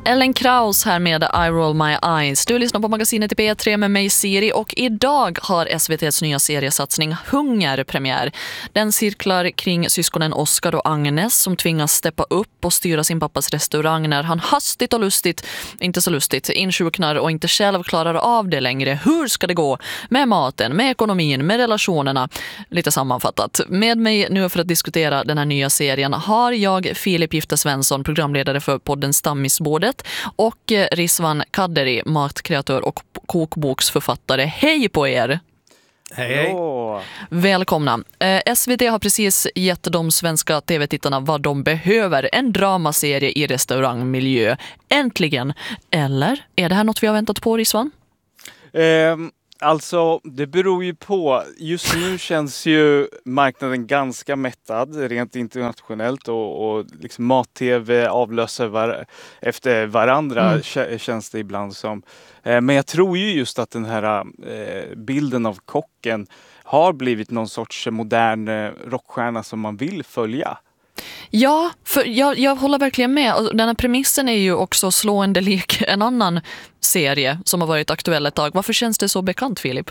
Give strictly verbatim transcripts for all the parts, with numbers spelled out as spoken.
Ellen Kraus här med I Roll My Eyes. Du lyssnar på magasinet i P tre med mig Siri och idag har S V T:s nya seriesatsning Hunger premiär. Den cirklar kring syskonen Oscar och Agnes som tvingas steppa upp och styra sin pappas restaurang när han hastigt och lustigt, inte så lustigt, insjuknar och inte själv klarar av det längre. Hur ska det gå med maten, med ekonomin, med relationerna? Lite sammanfattat. Med mig nu för att diskutera den här nya serien har jag Filip Gifte Svensson, programledare för podden Stammisbordet, och Rizwan Kaderi, matkreatör och kokboksförfattare. Hej på er! Hej, hej. Välkomna. Eh, S V T har precis gett de svenska tv-tittarna vad de behöver. En dramaserie i restaurangmiljö. Äntligen. Eller är det här något vi har väntat på, Rizwan? Um. Alltså, det beror ju på. Just nu känns ju marknaden ganska mättad, rent internationellt. Och, och liksom mat-tv avlöser var, efter varandra, mm. känns det ibland som. Eh, men jag tror ju just att den här eh, bilden av kocken har blivit någon sorts modern eh, rockstjärna som man vill följa. Ja, för jag, jag håller verkligen med. Den här premissen är ju också slående lik en annan serie som har varit aktuell ett tag. Varför känns det så bekant, Filip?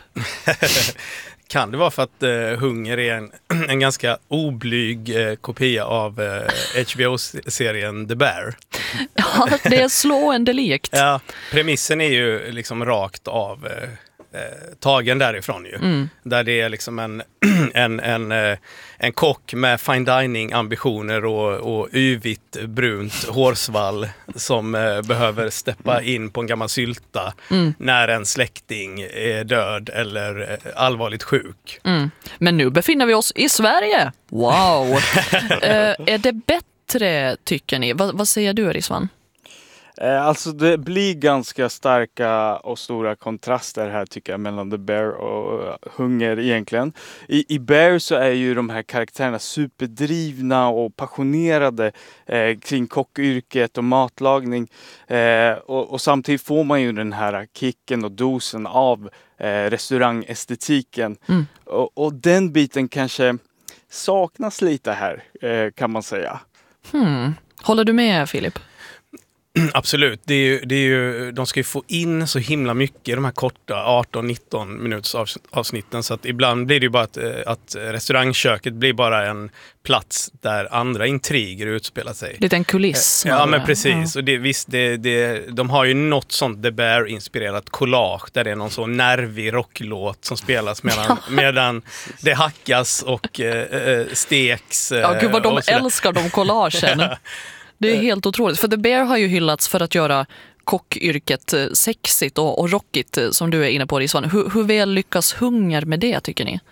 Kan det vara för att uh, Hunger är en, en ganska oblyg uh, kopia av uh, H B O-serien The Bear? Ja, det är slående likt. Ja, premissen är ju liksom rakt av... Uh, Eh, tagen därifrån ju. Mm. Där det är liksom en, en, en, eh, en kock med fine dining ambitioner och, och yvigt brunt hårsvall som eh, behöver steppa in på en gammal sylta mm. när en släkting är död eller eh, allvarligt sjuk. Mm. Men nu befinner vi oss i Sverige. Wow! eh, är det bättre, tycker ni? Va, vad säger du, Rizwan? Alltså det blir ganska starka och stora kontraster här tycker jag mellan The Bear och Hunger egentligen. I, i Bear så är ju de här karaktärerna superdrivna och passionerade eh, kring kockyrket och matlagning. Eh, och, och samtidigt får man ju den här kicken och dosen av eh, restaurangestetiken. Mm. Och, och den biten kanske saknas lite här eh, kan man säga. Hmm. Håller du med, Filip? Absolut, det är ju, det är ju, de ska ju få in så himla mycket i de här korta arton nitton minuters avsnitten så att ibland blir det ju bara att, att restaurangköket blir bara en plats där andra intriger utspelar sig. Lite en kuliss. Ja, men precis. Ja. Och det, visst, det, det, de har ju något sånt The Bear-inspirerat collage där det är någon så nervig rocklåt som spelas medan, medan det hackas och äh, steks. Äh, ja, gud vad de älskar de collagen. Det är helt otroligt. För The Bear har ju hyllats för att göra kockyrket sexigt och, och rockigt som du är inne på, Rizwan. Hur, hur väl lyckas Hunger med det, tycker ni?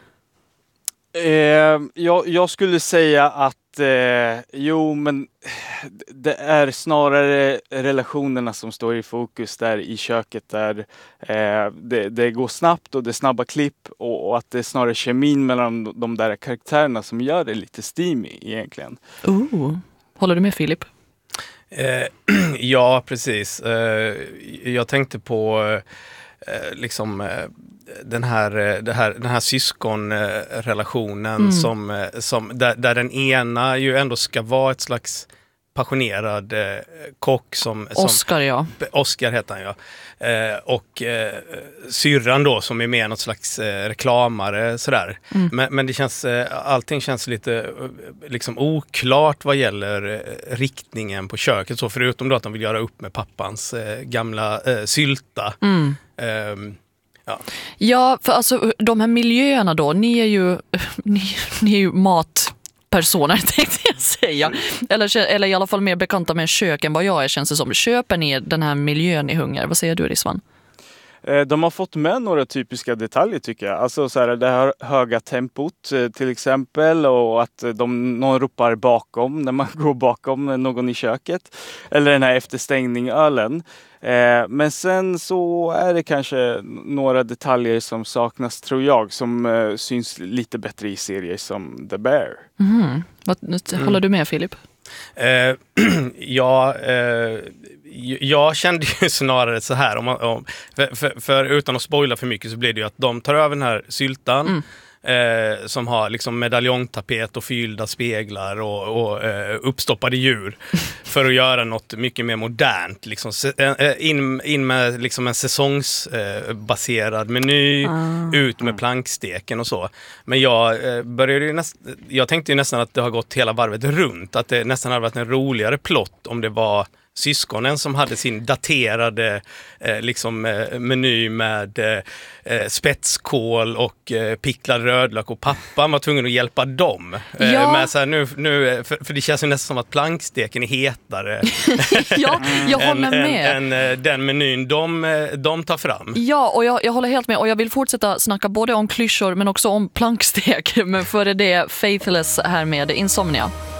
Eh, jag, jag skulle säga att eh, jo, men det är snarare relationerna som står i fokus där i köket där eh, det, det går snabbt och det är snabba klipp och, och att det är snarare kemin mellan de där karaktärerna som gör det lite steamy egentligen. Oh. Håller du med, Filip? Eh, ja, precis. Eh, jag tänkte på eh, liksom eh, den här, det här, den här syskonrelationen mm. som, som, där, där den ena ju ändå ska vara ett slags passionerad eh, kock som... Oscar, som, ja. Oscar heter han, ja. Eh, och eh, syrran då som är med något slags eh, reklamare sådär. Mm. Men, men det känns, eh, allting känns lite eh, liksom oklart vad gäller eh, riktningen på köket. Så förutom då att de vill göra upp med pappans eh, gamla eh, sylta. Mm. Eh, ja. ja, för alltså de här miljöerna då, ni är ju, ni, ni är ju mat... personer tänkte jag säga. Eller, eller i alla fall mer bekanta med kök än vad jag är, känns det som. Köper ni den här miljön i Hunger? Vad säger du, Rizwan? De har fått med några typiska detaljer tycker jag. Alltså så här, det här höga tempot till exempel och att de, någon ropar bakom när man går bakom någon i köket. Eller den här efterstängning-ölen. Eh, men sen så är det kanske några detaljer som saknas tror jag som eh, syns lite bättre i serier som The Bear. Mm. Vad, håller mm. du med, Filip? Eh, ja, eh, jag kände ju snarare så här om, om, för, för, för utan att spoila för mycket så blir det ju att de tar över den här syltan mm. Eh, som har liksom medaljongtapet och fyllda speglar och, och eh, uppstoppade djur för att göra något mycket mer modernt. Liksom, eh, in, in med liksom en säsongsbaserad eh, meny, ah. ut med planksteken och så. Men jag, eh, började ju näst, jag tänkte ju nästan att det har gått hela varvet runt, att det nästan hade varit en roligare plott om det var syskonen som hade sin daterade eh, liksom, eh, meny med eh, spetskål och eh, picklad rödlök, och pappan var tvungen att hjälpa dem. Eh, ja. med så här, nu, nu, för, för det känns ju nästan som att planksteken är hetare ja, jag håller än, med. än, än den menyn de, de tar fram. Ja, och jag, jag håller helt med, och jag vill fortsätta snacka både om klyschor men också om plankstek, men före det Faithless här med Insomnia.